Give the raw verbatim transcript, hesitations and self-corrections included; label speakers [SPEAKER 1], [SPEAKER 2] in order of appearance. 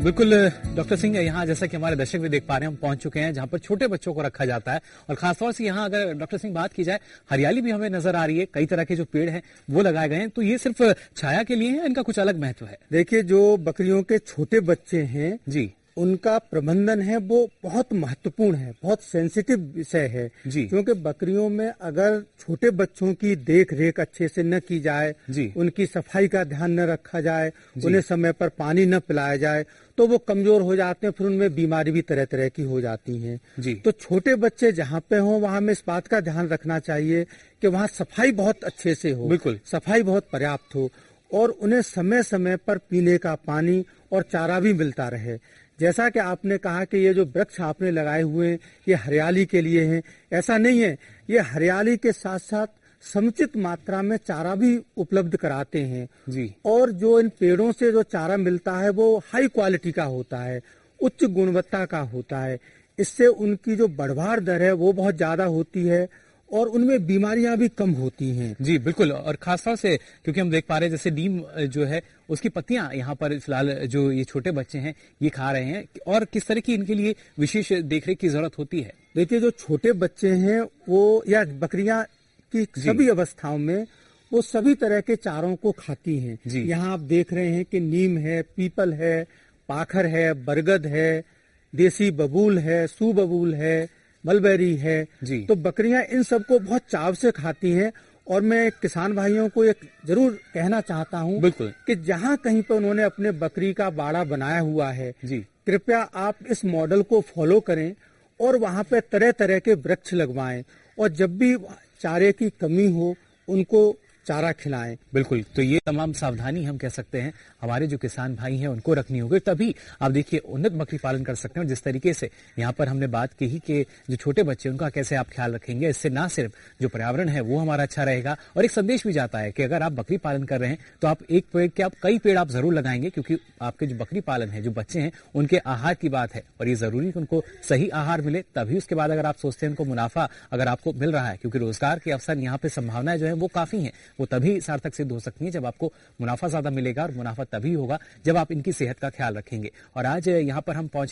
[SPEAKER 1] बिल्कुल डॉक्टर सिंह, यहाँ जैसा कि हमारे दर्शक भी देख पा रहे हैं, हम पहुंच चुके हैं जहां पर छोटे बच्चों को रखा जाता है और खासतौर से यहाँ अगर डॉक्टर सिंह बात की जाए, हरियाली भी हमें नजर आ रही है, कई तरह के जो पेड़ हैं वो लगाए गए हैं। तो ये सिर्फ छाया के लिए है, इनका कुछ अलग महत्व है?
[SPEAKER 2] देखिए, जो बकरियों के छोटे बच्चे हैं
[SPEAKER 1] जी,
[SPEAKER 2] उनका प्रबंधन है वो बहुत महत्वपूर्ण है, बहुत सेंसिटिव विषय है
[SPEAKER 1] जी,
[SPEAKER 2] क्योंकि बकरियों में अगर छोटे बच्चों की देख रेख अच्छे से न की जाए,
[SPEAKER 1] जी,
[SPEAKER 2] उनकी सफाई का ध्यान न रखा जाए, उन्हें समय पर पानी न पिलाया जाए तो वो कमजोर हो जाते हैं, फिर उनमें बीमारी भी तरह तरह की हो जाती हैं।
[SPEAKER 1] जी,
[SPEAKER 2] तो छोटे बच्चे जहाँ पे हों वहाँ में इस बात का ध्यान रखना चाहिए कि वहाँ सफाई बहुत अच्छे से हो,
[SPEAKER 1] बिल्कुल,
[SPEAKER 2] सफाई बहुत पर्याप्त हो और उन्हें समय समय पर पीने का पानी और चारा भी मिलता रहे। जैसा कि आपने कहा कि ये जो वृक्ष आपने लगाए हुए हैं ये हरियाली के लिए हैं, ऐसा नहीं है। ये हरियाली के साथ साथ समुचित मात्रा में चारा भी उपलब्ध कराते हैं
[SPEAKER 1] जी,
[SPEAKER 2] और जो इन पेड़ों से जो चारा मिलता है वो हाई क्वालिटी का होता है, उच्च गुणवत्ता का होता है। इससे उनकी जो बढ़वार दर है वो बहुत ज्यादा होती है और उनमें बीमारियां भी कम होती हैं।
[SPEAKER 1] जी बिल्कुल, और खासतौर से क्योंकि हम देख पा रहे हैं जैसे नीम जो है उसकी पत्तियां यहाँ पर फिलहाल जो ये छोटे बच्चे हैं ये खा रहे हैं, और किस तरह की इनके लिए विशेष देखरेख की जरूरत होती है?
[SPEAKER 2] देखिए, जो छोटे बच्चे हैं वो या बकरियां की सभी अवस्थाओं में वो सभी तरह के चारों को खाती हैं। यहाँ आप देख रहे हैं कि नीम है, पीपल है, पाखर है, बरगद है, देसी बबूल है, सू बबूल है, मलबेरी है। तो बकरियां इन सबको बहुत चाव से खाती हैं और मैं किसान भाइयों को एक जरूर कहना चाहता हूं कि जहां कहीं पर उन्होंने अपने बकरी का बाड़ा बनाया हुआ है, कृपया आप इस मॉडल को फॉलो करें और वहां पे तरह तरह के वृक्ष लगवाएं और जब भी चारे की कमी हो उनको चारा खिलाएं।
[SPEAKER 1] बिल्कुल, तो ये तमाम सावधानी हम कह सकते हैं हमारे जो किसान भाई हैं उनको रखनी होगी, तभी आप देखिए उन्नत बकरी पालन कर सकते हैं। और जिस तरीके से यहाँ पर हमने बात की ही कि जो छोटे बच्चे उनका कैसे आप ख्याल रखेंगे, इससे ना सिर्फ जो पर्यावरण है वो हमारा अच्छा रहेगा और एक संदेश भी जाता है कि अगर आप बकरी पालन कर रहे हैं तो आप एक पेड़ के आप कई पेड़ आप जरूर लगाएंगे, क्योंकि आपके जो बकरी पालन है, जो बच्चे हैं उनके आहार की बात है और ये जरूरी कि उनको सही आहार मिले, तभी उसके बाद अगर आप सोचते हैं उनको मुनाफा अगर आपको मिल रहा है, क्योंकि रोजगार के अवसर यहाँ पे संभावनाएं जो है वो काफी है, वो तभी सार्थक सिद्ध हो सकती है जब आपको मुनाफा ज्यादा मिलेगा और मुनाफा तभी होगा जब आप इनकी सेहत का ख्याल रखेंगे। और आज यहाँ पर हम पहुंचे